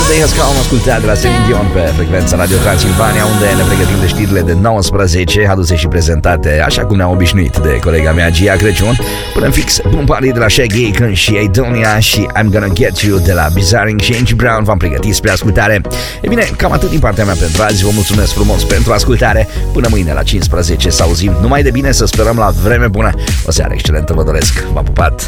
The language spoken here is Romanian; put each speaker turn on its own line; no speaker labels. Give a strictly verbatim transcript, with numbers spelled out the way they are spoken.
Day Has Come, ascultat de la Celine Dion pe frecvența Radio Transilvania, unde ne pregătim de știrile de nouăsprezece, aduse și prezentate așa cum ne-am obișnuit de colega mea Gia Crăciun. Până în fix, Bun Party de la Shaggy, când și Aidonia și I'm Gonna Get You de la Bizarring și Angie Brown v-am pregătit spre ascultare. E bine, cam atât din partea mea pentru azi, vă mulțumesc frumos pentru ascultare. Până mâine la cincisprezece să auzim numai de bine, să sperăm la vreme bună. O seară excelentă vă doresc, v-am pupat!